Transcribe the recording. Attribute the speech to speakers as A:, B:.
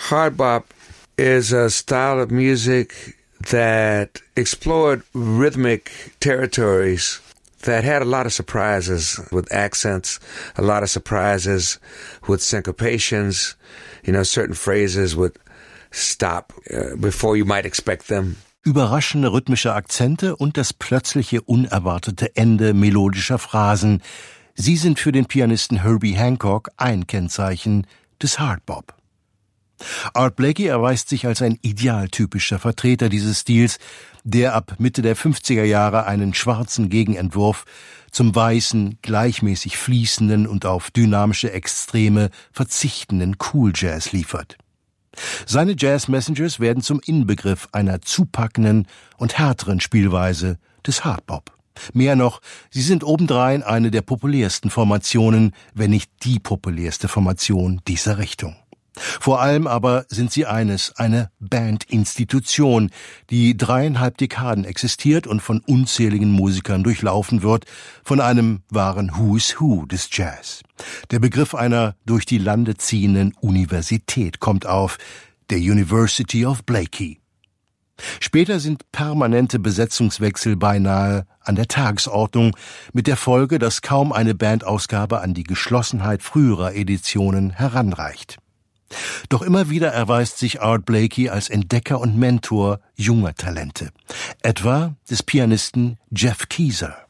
A: Hard bop is a style of music that explored rhythmic territories that had a lot of surprises with accents, a lot of surprises with syncopations. Certain phrases would stop before you might expect them.
B: Überraschende rhythmische Akzente und das plötzliche, unerwartete Ende melodischer Phrasen. Sie sind für den Pianisten Herbie Hancock ein Kennzeichen des Hard Bop. Art Blakey erweist sich als ein idealtypischer Vertreter dieses Stils, der ab Mitte der 50er Jahre einen schwarzen Gegenentwurf zum weißen, gleichmäßig fließenden und auf dynamische Extreme verzichtenden Cool Jazz liefert. Seine Jazz Messengers werden zum Inbegriff einer zupackenden und härteren Spielweise des Hard Bop. Mehr noch, sie sind obendrein eine der populärsten Formationen, wenn nicht die populärste Formation dieser Richtung. Vor allem aber sind sie eine Bandinstitution, die 3,5 Dekaden existiert und von unzähligen Musikern durchlaufen wird, von einem wahren Who's Who des Jazz. Der Begriff einer durch die Lande ziehenden Universität kommt auf, der University of Blakey. Später sind permanente Besetzungswechsel beinahe an der Tagesordnung, mit der Folge, dass kaum eine Bandausgabe an die Geschlossenheit früherer Editionen heranreicht. Doch immer wieder erweist sich Art Blakey als Entdecker und Mentor junger Talente, etwa des Pianisten Jeff Keezer.